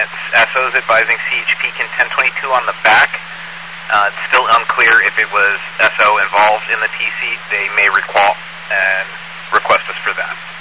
it's SOs advising CHP CAN 1022 on the back. It's still unclear if it was SO involved in the TC. They may recall and request us for that.